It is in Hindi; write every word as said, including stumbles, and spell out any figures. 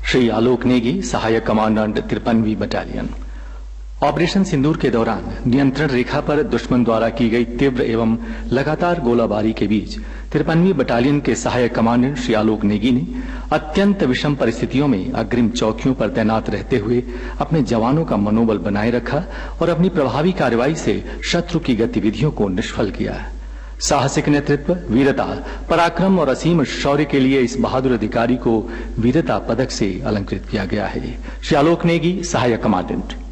श्री आलोक नेगी, सहायक कमांडेंट तिरपनवीं बटालियन। ऑपरेशन सिंदूर के दौरान नियंत्रण रेखा पर दुश्मन द्वारा की गई तीव्र एवं लगातार गोलाबारी के बीच तिरपनवीं बटालियन के सहायक कमांडेंट श्री आलोक नेगी ने अत्यंत विषम परिस्थितियों में अग्रिम चौकियों पर तैनात रहते हुए अपने जवानों का मनोबल बनाए रखा और अपनी प्रभावी कार्रवाई से शत्रु की गतिविधियों को निष्फल किया। साहसिक नेतृत्व, वीरता, पराक्रम और असीम शौर्य के लिए इस बहादुर अधिकारी को वीरता पदक से अलंकृत किया गया है। श्री आलोक नेगी, सहायक कमांडेंट।